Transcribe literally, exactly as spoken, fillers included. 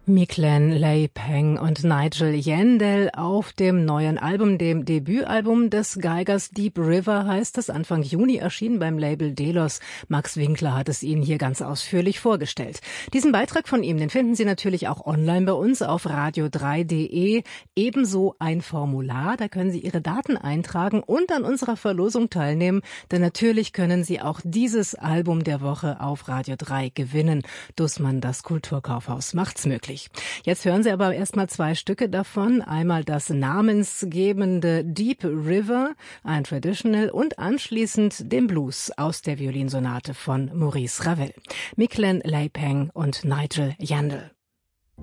Micklem Leipeng und Nigel Yandell auf dem neuen Album, dem Debütalbum des Geigers Deep River heißt es, Anfang Juni erschienen beim Label Delos. Max Winkler hat es Ihnen hier ganz ausführlich vorgestellt. Diesen Beitrag von ihm, den finden Sie natürlich auch online bei uns auf radio drei punkt de. Ebenso ein Formular, da können Sie Ihre Daten eintragen und an unserer Verlosung teilnehmen, denn natürlich können Sie auch dieses Album der Woche auf Radio drei gewinnen. Dussmann, das Kulturkaufhaus, macht's möglich. Jetzt hören Sie aber erstmal zwei Stücke davon. Einmal das namensgebende Deep River, ein Traditional, und anschließend den Blues aus der Violinsonate von Maurice Ravel. Micklem Leipeng und Nigel Yandell.